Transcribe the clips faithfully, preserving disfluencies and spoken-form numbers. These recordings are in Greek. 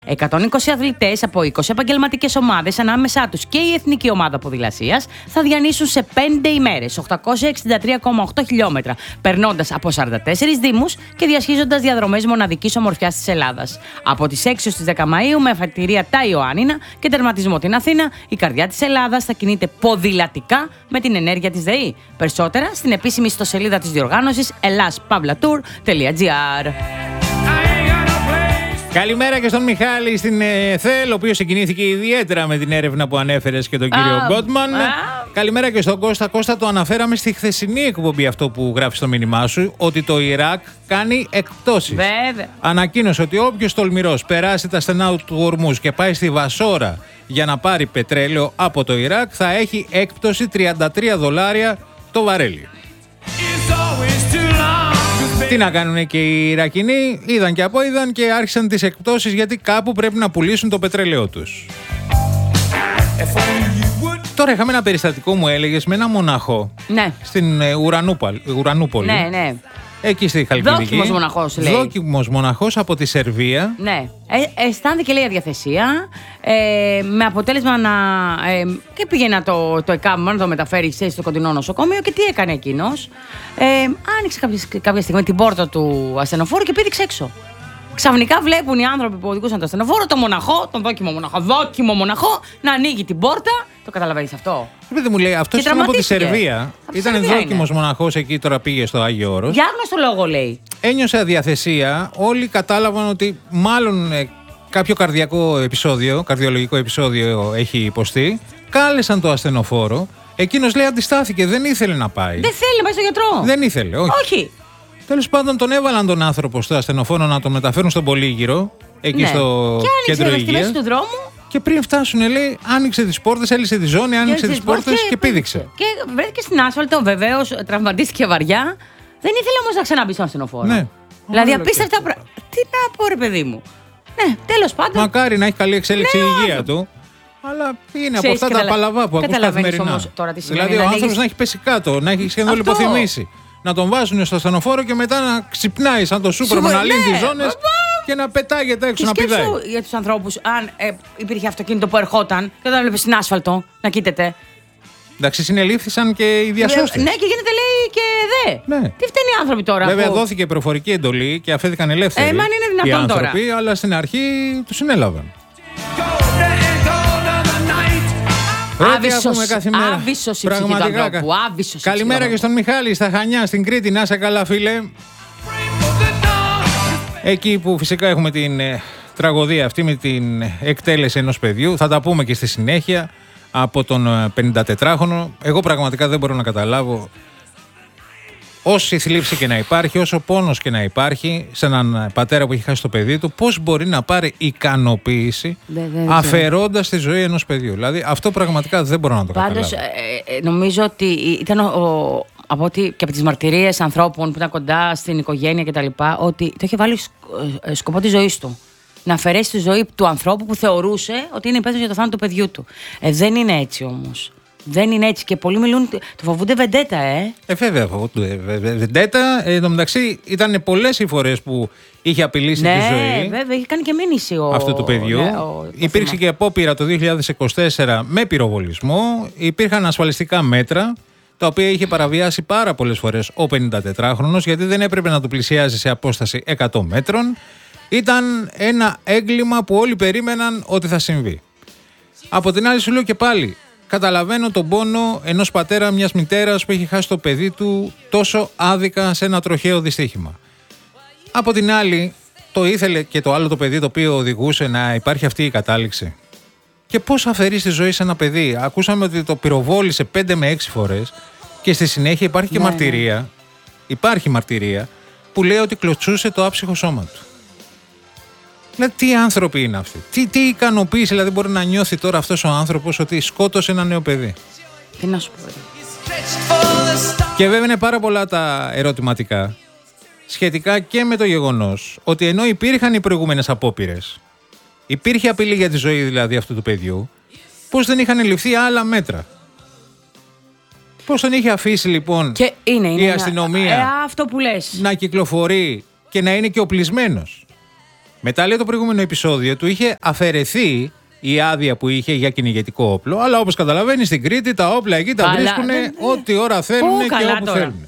εκατόν είκοσι αθλητές από είκοσι επαγγελματικές ομάδες, ανάμεσά τους και η Εθνική Ομάδα Ποδηλασίας, θα διανύσουν σε πέντε ημέρες οκτακόσια εξήντα τρία κόμμα οκτώ χιλιόμετρα, περνώντας από σαράντα τέσσερις δήμους και διασχίζοντας διαδρομές μοναδικής ομορφιάς της Ελλάδας. Από τις έξι ως τις δέκα Μαΐου, με αφετηρία τα Ιωάννινα και τερματισμό την Αθήνα, η καρδιά της Ελλάδας θα κινείται ποδηλατικά με την ενέργεια της ΔΕΗ. Περισσότερα στην επίσημη ιστοσελίδα της διοργάνωσης ελλάς παύλα τουρ τελεία τζι άρ. Καλημέρα και στον Μιχάλη στην ΕΘΕΛ, ο οποίος συγκινήθηκε ιδιαίτερα με την έρευνα που ανέφερες και τον κύριο uh, Γκότμαν. Uh. Καλημέρα και στον Κώστα. Κώστα, το αναφέραμε στη χθεσινή εκπομπή αυτό που γράφει στο μήνυμά σου, ότι το Ιράκ κάνει εκπτώσεις. Βέβαια. Ανακοίνωσε ότι όποιος τολμηρός περάσει τα στενά του Ορμούζ και πάει στη Βασόρα για να πάρει πετρέλαιο από το Ιράκ, θα έχει έκπτωση τριάντα τρία δολάρια το βαρέλι. Τι να κάνουν και οι Ιρακινοί, είδαν και απόειδαν και άρχισαν τις εκπτώσεις, γιατί κάπου πρέπει να πουλήσουν το πετρέλαιό τους. Τώρα είχαμε ένα περιστατικό, μου έλεγες, με ένα μοναχό. Ναι. Στην Ουρανούπολη. Ναι, ναι. Εκεί στη Χαλκιδική. Δόκιμος μοναχός, λέει. Δόκιμος μοναχός από τη Σερβία. Ναι. Ε, αισθάνθηκε, λέει, αδιαθεσία. Ε, με αποτέλεσμα να. Ε, και πήγε το, το ΕΚΑΜ να το μεταφέρει στο κοντινό νοσοκομείο. Και τι έκανε εκείνος? Ε, άνοιξε κάποια, κάποια στιγμή την πόρτα του ασθενοφόρου και πήδηξε έξω. Ξαφνικά βλέπουν οι άνθρωποι που οδηγούσαν το ασθενοφόρο, τον μοναχό, τον δόκιμο μοναχό, δόκιμο μοναχό, να ανοίγει την πόρτα. Το καταλαβαίνεις αυτό? Επειδή μου λέει, αυτός ήταν από τη Σερβία. Ήταν δόκιμος μοναχός εκεί, τώρα πήγε στο Άγιο Όρος. Για άγνωστο λόγο, λέει. Ένιωσε αδιαθεσία. Όλοι κατάλαβαν ότι μάλλον ε, κάποιο καρδιακό επεισόδιο, καρδιολογικό επεισόδιο έχει υποστεί. Κάλεσαν το ασθενοφόρο. Εκείνος, λέει, αντιστάθηκε. Δεν ήθελε να πάει. Δεν θέλει να πάει στο γιατρό. Δεν ήθελε, όχι. όχι. Τέλος πάντων, τον έβαλαν τον άνθρωπο στο ασθενοφόρο να τον μεταφέρουν στον Πολύγυρο, εκεί, ναι, στο κέντρο υγείας. Και άνοιξε του δρόμου. Και πριν φτάσουν, λέει, άνοιξε τις πόρτες, έλυσε τη ζώνη, άνοιξε τις πόρτες και, και πήδηξε. Και βρέθηκε στην άσφαλτο, βεβαίως, τραυματίστηκε βαριά. Δεν ήθελε όμως να ξαναμπεί στο ασθενοφόρο. Ναι. Δηλαδή, απίστευτα πράγματα. Τι να πω, ρε παιδί μου. Ναι, τέλος πάντων. Μακάρι να έχει καλή εξέλιξη η υγεία άνθρωπο του. Αλλά είναι από αυτά καταλα... τα παλαβά που ακούς καθημερινά. Όμως, τώρα, τι δηλαδή, ο άνθρωπος να έχει πέσει κάτω, να έχει σχεδόν λιποθυμήσει. Να τον βάζουν στο ασθενοφόρο και μετά να ξυπνάει σαν το Σούπερμαν, να λύνει τις ζώνες και να πετάγεται έξω, να πηδάει. Για τους ανθρώπους, αν ε, υπήρχε αυτοκίνητο που ερχόταν και όταν έβλεπε στην άσφαλτο να κοίταται. Εντάξει, συνελήφθησαν και οι διασώστες. Ναι, και γίνεται, λέει, και δε. Ναι. Τι φταίνει οι άνθρωποι τώρα? Βέβαια, που... δόθηκε προφορική εντολή και αφέθηκαν ελεύθεροι. Ε, μα είναι οι άνθρωποι, τώρα. Αλλά στην αρχή τους συνέλαβαν. Άβυσσος, άβυσσος η ψυχή του ανθρώπου. Άβυσσος. Καλημέρα και στον Μιχάλη στα Χανιά, στην Κρήτη. Να είσαι καλά, φίλε. Εκεί που φυσικά έχουμε την ε, τραγωδία αυτή με την εκτέλεση ενός παιδιού. Θα τα πούμε και στη συνέχεια από τον πενηντατετράχρονο. Εγώ πραγματικά δεν μπορώ να καταλάβω, όση θλίψη και να υπάρχει, όσο πόνος και να υπάρχει σε έναν πατέρα που έχει χάσει το παιδί του, πώς μπορεί να πάρει ικανοποίηση αφαιρώντας τη ζωή ενός παιδιού? Δηλαδή, αυτό πραγματικά δεν μπορώ να το καταλάβω. Πάντως, ε, νομίζω ότι ήταν ο, ο, από ότι και από τις μαρτυρίες ανθρώπων που ήταν κοντά στην οικογένεια κτλ., ότι το είχε βάλει σκοπό της ζωής του. Να αφαιρέσει τη ζωή του ανθρώπου που θεωρούσε ότι είναι υπεύθυνος για το θάνατο του παιδιού του. Ε, δεν είναι έτσι όμως. Δεν είναι έτσι και πολλοί μιλούν, το φοβούνται βεντέτα, ε. Ε, βέβαια, φοβούνται βεντέτα. Ε, εν τω μεταξύ, ήταν πολλές οι φορές που είχε απειλήσει, ναι, τη ζωή. Ναι, βέβαια, είχε κάνει και μήνυση ο... αυτού του παιδιού. Ναι, ο... Υπήρξε και απόπειρα το δύο χιλιάδες είκοσι τέσσερα με πυροβολισμό. Υπήρχαν ασφαλιστικά μέτρα, τα οποία είχε παραβιάσει πάρα πολλές φορές ο πενηντατετράχρονος, γιατί δεν έπρεπε να του πλησιάζει σε απόσταση εκατό μέτρων. Ήταν ένα έγκλημα που όλοι περίμεναν ότι θα συμβεί. Από την άλλη, σου λέω και πάλι, καταλαβαίνω τον πόνο ενός πατέρα, μιας μητέρας που έχει χάσει το παιδί του τόσο άδικα σε ένα τροχαίο δυστύχημα. Από την άλλη, το ήθελε και το άλλο το παιδί το οποίο οδηγούσε να υπάρχει αυτή η κατάληξη. Και πώς αφαιρείς τη ζωή σε ένα παιδί? Ακούσαμε ότι το πυροβόλησε πέντε με έξι φορές και στη συνέχεια υπάρχει και ναι, μαρτυρία. Ναι. Υπάρχει μαρτυρία που λέει ότι κλωτσούσε το άψυχο σώμα του. Δηλαδή, τι άνθρωποι είναι αυτοί? Τι, τι ικανοποίηση δηλαδή μπορεί να νιώθει τώρα αυτός ο άνθρωπος ότι σκότωσε ένα νέο παιδί? Τι να σου πω. Και βέβαια είναι πάρα πολλά τα ερωτηματικά σχετικά και με το γεγονός ότι ενώ υπήρχαν οι προηγούμενες απόπειρες, υπήρχε απειλή για τη ζωή δηλαδή αυτού του παιδιού, πώς δεν είχαν ληφθεί άλλα μέτρα? Πώς τον είχε αφήσει λοιπόν και είναι, είναι, η αστυνομία ε, αυτό που λες, να κυκλοφορεί και να είναι και οπλισμένος? Μετά, λέει, το προηγούμενο επεισόδιο του είχε αφαιρεθεί η άδεια που είχε για κυνηγετικό όπλο. Αλλά όπως καταλαβαίνει, στην Κρήτη τα όπλα εκεί τα βρίσκουν ό,τι ώρα θέλουν και όπου τώρα θέλουν.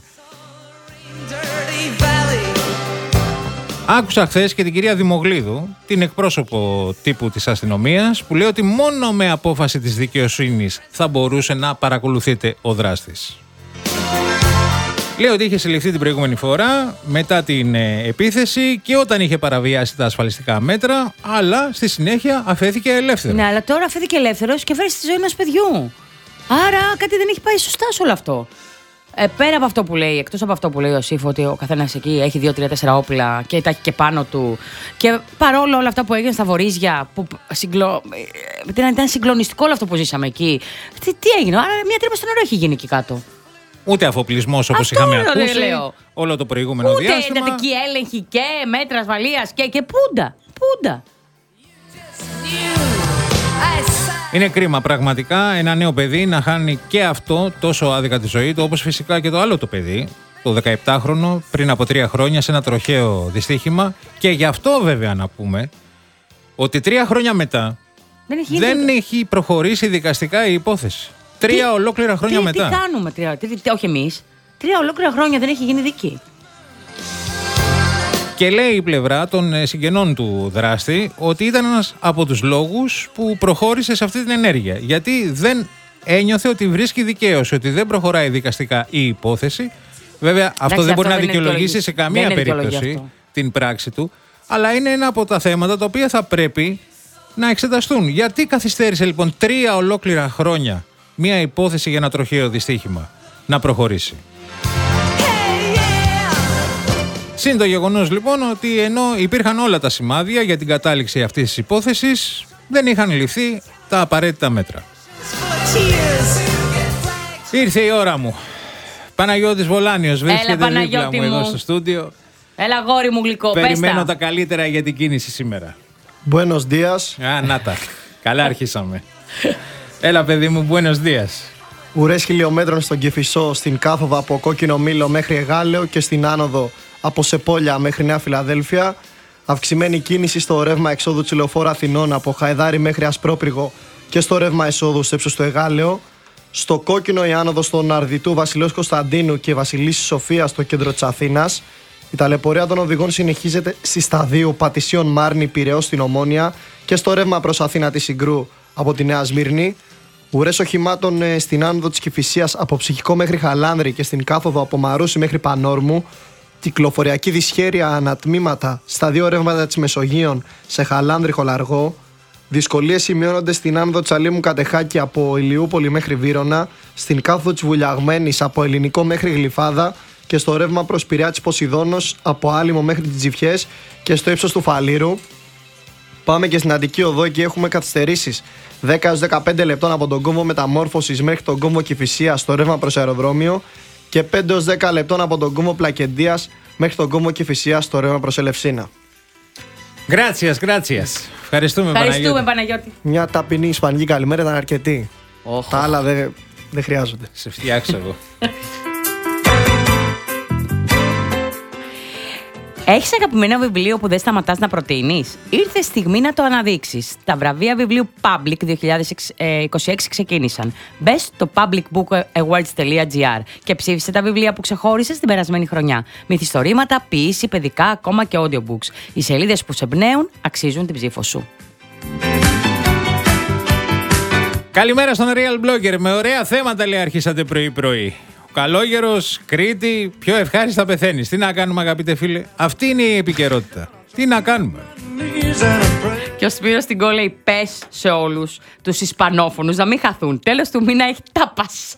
Άκουσα χθες και την κυρία Δημογλίδου, την εκπρόσωπο τύπου της αστυνομίας, που λέει ότι μόνο με απόφαση της δικαιοσύνης θα μπορούσε να παρακολουθείται ο δράστης. Λέει ότι είχε συλληφθεί την προηγούμενη φορά μετά την ε, επίθεση και όταν είχε παραβιάσει τα ασφαλιστικά μέτρα, αλλά στη συνέχεια αφέθηκε ελεύθερος. Ναι, αλλά τώρα αφέθηκε ελεύθερος και φέρει στη ζωή ενός παιδιού. Άρα κάτι δεν έχει πάει σωστά σε όλο αυτό. Ε, πέρα από αυτό που λέει, εκτός από αυτό που λέει ο Σύφ, ότι ο καθένας εκεί έχει δύο, τρία, τέσσερα όπλα και τα έχει και πάνω του. Και παρόλο όλα αυτά που έγιναν στα Βορίζια, που συγκλο... ήταν συγκλονιστικό όλο αυτό που ζήσαμε εκεί. Τι, τι έγινε, άρα μια τρύπα στο νερό έχει γίνει εκεί κάτω. Ούτε αφοπλισμός όπως αυτό είχαμε ακούσει λέω. Όλο το προηγούμενο Ούτε διάστημα. Ούτε εντατική έλεγχη και μέτρα ασφαλείας και, και πούντα. Πούντα. Είναι κρίμα πραγματικά ένα νέο παιδί να χάνει και αυτό τόσο άδικα τη ζωή του, όπως φυσικά και το άλλο το παιδί, το δεκαεπτάχρονο, πριν από τρία χρόνια σε ένα τροχαίο δυστύχημα. Και γι' αυτό βέβαια να πούμε ότι τρία χρόνια μετά δεν έχει, δεν έχει προχωρήσει δικαστικά η υπόθεση. Τρία τι, ολόκληρα χρόνια τι, μετά. Τι κάνουμε, τρία, τι, τι, όχι εμείς. Τρία ολόκληρα χρόνια δεν έχει γίνει δίκη. Και λέει η πλευρά των συγγενών του δράστη ότι ήταν ένας από τους λόγους που προχώρησε σε αυτή την ενέργεια. Γιατί δεν ένιωθε ότι βρίσκει δικαίωση, ότι δεν προχωράει δικαστικά η υπόθεση. Βέβαια, αυτό Εντάξει, δεν μπορεί αυτό να δεν δικαιολογήσει σε καμία περίπτωση την πράξη του. Αλλά είναι ένα από τα θέματα τα οποία θα πρέπει να εξεταστούν. Γιατί καθυστέρησε λοιπόν τρία ολόκληρα χρόνια μια υπόθεση για ένα τροχαίο δυστύχημα να προχωρήσει. Συν το γεγονός λοιπόν ότι ενώ υπήρχαν όλα τα σημάδια για την κατάληξη αυτής της υπόθεσης, δεν είχαν ληφθεί τα απαραίτητα μέτρα. Ήρθε η ώρα μου. Παναγιώτης Βολάνιος βρίσκεται δίπλα μου εδώ στο στούντιο. Έλα γόρι μου γλυκό, περιμένω πέστα. Τα καλύτερα για την κίνηση σήμερα. Buenos días. Α, να τα. Καλά αρχίσαμε. Έλα παιδί μου, buenos días. Ουρές χιλιόμετρων στον Κηφισό, στην κάθοδο από Κόκκινο Μήλο μέχρι Εγάλεο και στην άνοδο από Σεπόλια μέχρι Νέα Φιλαδέλφια. Αυξημένη κίνηση στο ρεύμα εξόδου της λεωφόρου Αθηνών από Χαϊδάρι μέχρι Ασπρόπυργο και στο ρεύμα εσόδου στο ύψος του Εγάλεο. Στο Κόκκινο η άνοδος των Αρδιτού Βασιλέως Κωνσταντίνου και Βασιλίσσης Σοφίας στο κέντρο της Αθήνας. Η ταλαιπωρία των οδηγών συνεχίζεται στη σταδίου Πατησίων Μάρνη Πειραιώς στην Ομόνια και στο ρεύμα προς Αθήνα της Συγκρού από τη Νέα Σμύρνη. Ουρές οχημάτων ε, στην άνοδο της Κηφισίας από Ψυχικό μέχρι Χαλάνδρη και στην κάθοδο από Μαρούσι μέχρι Πανόρμου. Κυκλοφοριακή δυσχέρεια ανατμήματα στα δύο ρεύματα της Μεσογείων σε Χαλάνδρη Χολαργό. Δυσκολίες σημειώνονται στην άνοδο της Αλήμου Κατεχάκη από Ηλιούπολη μέχρι Βύρωνα, στην κάθοδο της Βουλιαγμένης από Ελληνικό μέχρι Γλυφάδα και στο ρεύμα προς Πειραιά της Ποσειδώνος από Άλυμο μέχρι τις Τζιφιές και στο ύψος του Φαλήρου. Πάμε και στην Αττική Οδό, εκεί έχουμε καθυστερήσεις δέκα έως δεκαπέντε λεπτών από τον κόμβο Μεταμόρφωσης μέχρι τον κόμβο Κηφισίας στο ρεύμα προς αεροδρόμιο και πέντε έως δέκα λεπτών από τον κόμβο Πλακεντίας μέχρι τον κόμβο Κηφισίας στο ρεύμα προς Ελευσίνα. Γκράτσιας, γκράτσιας. Ευχαριστούμε, Ευχαριστούμε Παναγιώτη. Παναγιώτη. Μια ταπεινή ισπανική καλημέρα ήταν αρκετή. Oh. Τα άλλα δεν δε χρειάζονται. Σε φτιάξω εγώ. Έχεις αγαπημένο βιβλίο που δεν σταματάς να προτείνεις? Ήρθε στιγμή να το αναδείξεις. Τα βραβεία βιβλίου Public δύο χιλιάδες είκοσι έξι ξεκίνησαν. Μπες στο public book awards τελεία gr και ψήφισε τα βιβλία που ξεχώρισες την περασμένη χρονιά. Μυθιστορήματα, ποίηση, παιδικά, ακόμα και audiobooks. Οι σελίδες που σε εμπνέουν αξίζουν την ψήφο σου. Καλημέρα στον Real Blogger. Με ωραία θέματα λέει αρχίσατε πρωί-πρωί. Καλόγερος, Κρήτη, πιο ευχάριστα πεθαίνεις. Τι να κάνουμε, αγαπητέ φίλε? Αυτή είναι η επικαιρότητα. Τι να κάνουμε? Και ο Σπύρος στην κόλλα λέει: πες σε όλους τους Ισπανόφωνους να μην χαθούν. Τέλος του μήνα έχει τάπας.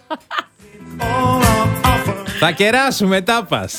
Θα κεράσουμε τάπας.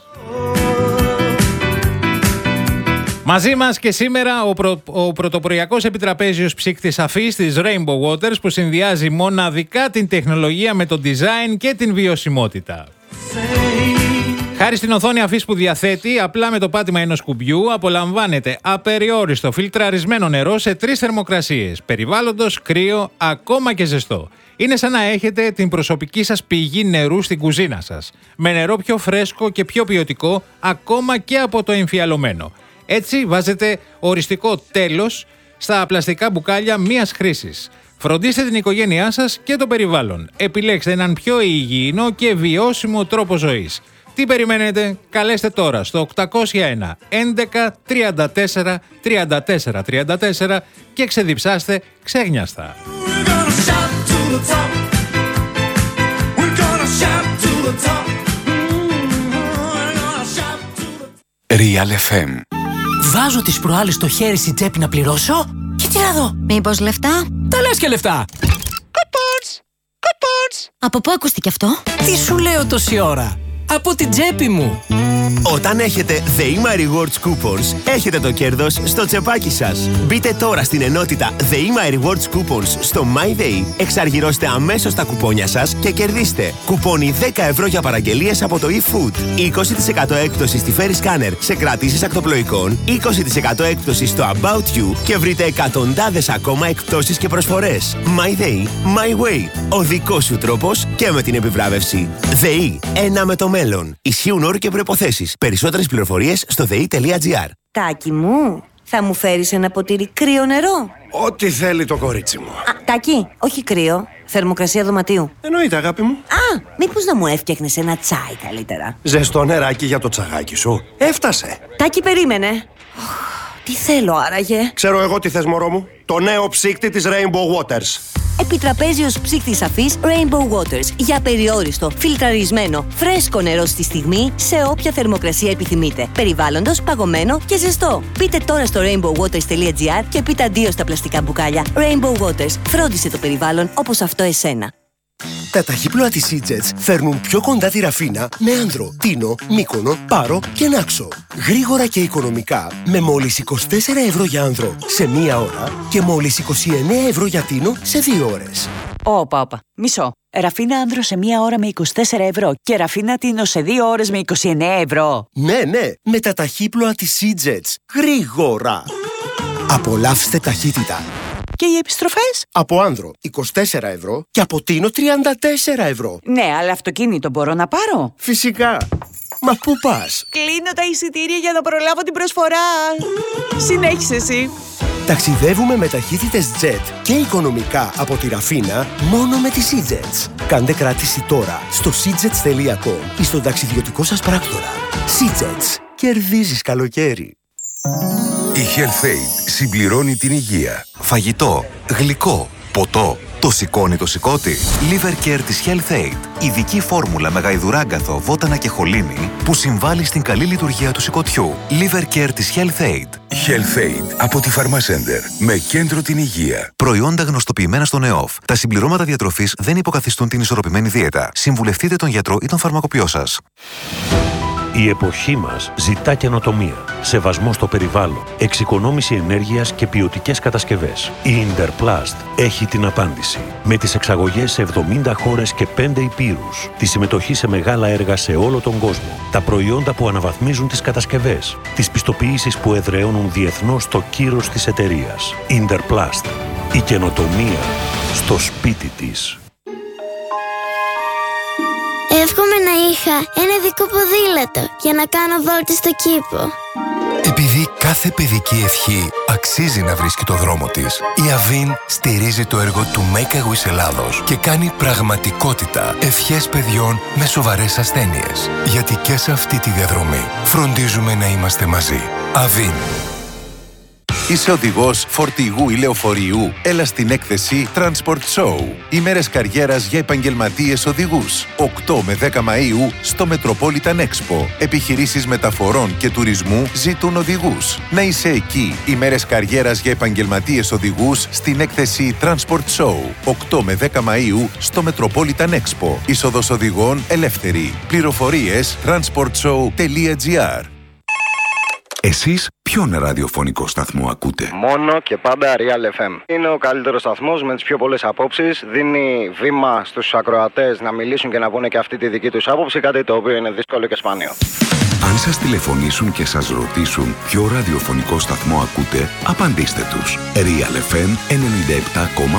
Μαζί μας και σήμερα ο, προ, ο πρωτοποριακός επιτραπέζιος ψύκτης αφής της Rainbow Waters που συνδυάζει μοναδικά την τεχνολογία με το design και την βιωσιμότητα. Χάρη στην οθόνη αφής που διαθέτει, απλά με το πάτημα ενός κουμπιού απολαμβάνετε απεριόριστο φιλτραρισμένο νερό σε τρεις θερμοκρασίες, περιβάλλοντος, κρύο, ακόμα και ζεστό. Είναι σαν να έχετε την προσωπική σας πηγή νερού στην κουζίνα σας, με νερό πιο φρέσκο και πιο ποιοτικό, ακόμα και από το εμφιαλωμένο. Έτσι βάζετε οριστικό τέλος στα πλαστικά μπουκάλια μίας χρήσης. Φροντίστε την οικογένειά σας και το περιβάλλον. Επιλέξτε έναν πιο υγιεινό και βιώσιμο τρόπο ζωής. Τι περιμένετε? Καλέστε τώρα στο οκτακόσια ένα έντεκα τριάντα τέσσερα τριάντα τέσσερα τριάντα τέσσερα και ξεδιψάστε ξέγνιαστα. Real εφ εμ. Βάζω τις προάλλες το χέρι στη τσέπη να πληρώσω και τι να δω. Μήπως λεφτά? Τα λες και λεφτά. Coupons! Coupons! Από πού ακούστηκε αυτό? Τι σου λέω τόση ώρα? Από την τσέπη μου. Όταν έχετε ΔΕΗΜΑ Rewards Coupons, έχετε το κέρδος στο τσεπάκι σας. Μπείτε τώρα στην ενότητα ΔΕΗΜΑ Rewards Coupons στο MyDay, εξαργυρώστε αμέσως τα κουπόνια σας και κερδίστε κουπόνι δέκα ευρώ για παραγγελίες από το eFood, είκοσι τοις εκατό έκπτωση στη Ferry Scanner σε κρατήσεις ακτοπλοϊκών, είκοσι τοις εκατό έκπτωση στο About You και βρείτε εκατοντάδες ακόμα εκπτώσεις και προσφορές. MyDay, My Way. Ο δικός σου τρόπος και με την επιβράβευση. ΔΕΗ, ένα με το μέλλον. Ισχύουν όροι και προϋποθέσεις. Περισσότερες πληροφορίες στο δε ι τελεία τζι άρ. Τάκη μου, θα μου φέρεις ένα ποτήρι κρύο νερό? Ό,τι θέλει το κορίτσι μου. Α, Τάκη, όχι κρύο. Θερμοκρασία δωματίου. Εννοείται, αγάπη μου. Α, μήπως να μου έφτιαχνες ένα τσάι καλύτερα? Ζεστό νεράκι για το τσαγάκι σου. Έφτασε. Τάκη, περίμενε. Τι θέλω άραγε? Ξέρω εγώ τι θες, μωρό μου. Το νέο ψύκτη της Rainbow Waters. Επιτραπέζιος ψύκτης σαφής Rainbow Waters. Για περιόριστο, φιλτραρισμένο, φρέσκο νερό στη στιγμή, σε όποια θερμοκρασία επιθυμείτε. Περιβάλλοντος, παγωμένο και ζεστό. Μπείτε τώρα στο rainbow waters τελεία τζι άρ και πείτε αντίο στα πλαστικά μπουκάλια. Rainbow Waters. Φρόντισε το περιβάλλον όπως αυτό εσένα. Τα ταχύπλοα της Seajets φέρνουν πιο κοντά τη Ραφίνα με Άνδρο, Τίνο, Μύκονο, Πάρο και Νάξο. Γρήγορα και οικονομικά με μόλις είκοσι τέσσερα ευρώ για Άνδρο σε μία ώρα και μόλις είκοσι εννέα ευρώ για Τίνο σε δύο ώρες. Όπα, όπα. Μισό. Ραφίνα Άνδρο σε μία ώρα με είκοσι τέσσερα ευρώ και Ραφίνα Τίνο σε δύο ώρες με είκοσι εννέα ευρώ. Ναι, ναι, με τα ταχύπλοα της Seajets. Γρήγορα. Απολαύστε ταχύτητα. Και οι επιστροφές? Από Άνδρο είκοσι τέσσερα ευρώ και από Τίνο τριάντα τέσσερα ευρώ. Ναι, αλλά αυτοκίνητο μπορώ να πάρω? Φυσικά. Μα πού πας? Κλείνω τα εισιτήρια για να προλάβω την προσφορά. Συνέχισε εσύ. Ταξιδεύουμε με ταχύτητες jet και οικονομικά από τη Ραφίνα μόνο με τη Seajets. Κάντε κράτηση τώρα στο seajets τελεία com ή στον ταξιδιωτικό σας πράκτορα. Seajets. Κερδίζεις καλοκαίρι. Η HealthAid συμπληρώνει την υγεία. Φαγητό, γλυκό, ποτό. Το σηκώνει το σηκώτη. Liver Care της HealthAid. Ειδική φόρμουλα με γαϊδουράγκαθο, βότανα και χολίνη που συμβάλλει στην καλή λειτουργία του σηκωτιού. Liver Care της HealthAid. HealthAid από τη Pharmacenter. Με κέντρο την υγεία. Προϊόντα γνωστοποιημένα στον ΕΟΦ. Τα συμπληρώματα διατροφής δεν υποκαθιστούν την ισορροπημένη δίαιτα. Συμβουλευτείτε τον γιατρό ή τον φαρμακοποιό σας. Η εποχή μας ζητά καινοτομία, σεβασμό στο περιβάλλον, εξοικονόμηση ενέργειας και ποιοτικές κατασκευές. Η Interplast έχει την απάντηση. Με τις εξαγωγές σε εβδομήντα χώρες και πέντε υπήρους, τη συμμετοχή σε μεγάλα έργα σε όλο τον κόσμο, τα προϊόντα που αναβαθμίζουν τις κατασκευές, τις πιστοποιήσεις που εδραιώνουν διεθνώς το κύρος της εταιρείας. Interplast. Η καινοτομία στο σπίτι της. Εύχομαι να είχα ένα δικό ποδήλατο για να κάνω βόλτες στο κήπο. Επειδή κάθε παιδική ευχή αξίζει να βρίσκει το δρόμο της, η Αβίν στηρίζει το έργο του Make a Wish Ελλάδος και κάνει πραγματικότητα ευχές παιδιών με σοβαρές ασθένειες. Γιατί και σε αυτή τη διαδρομή φροντίζουμε να είμαστε μαζί. Αβίν. Είσαι οδηγός φορτηγού ή λεωφορείου? Έλα στην έκθεση Transport Show. Ημέρες καριέρας για επαγγελματίες οδηγούς. οκτώ με δέκα Μαΐου στο Metropolitan Expo. Επιχειρήσεις μεταφορών και τουρισμού ζητούν οδηγούς. Να είσαι εκεί. Ημέρες καριέρας για επαγγελματίες οδηγούς στην έκθεση Transport Show. οκτώ με δέκα Μαΐου στο Metropolitan Expo. Είσοδος οδηγών ελεύθερη. Πληροφορίες transportshow τελεία τζι άρ. Εσείς ποιον ραδιοφωνικό σταθμό ακούτε? Μόνο και πάντα Real εφ εμ. Είναι ο καλύτερος σταθμός με τις πιο πολλές απόψεις. Δίνει βήμα στους ακροατές να μιλήσουν και να πούνε και αυτή τη δική τους άποψη, κάτι το οποίο είναι δύσκολο και σπάνιο. Αν σας τηλεφωνήσουν και σας ρωτήσουν ποιο ραδιοφωνικό σταθμό ακούτε, απαντήστε τους. Real εφ εμ ενενήντα επτά κόμμα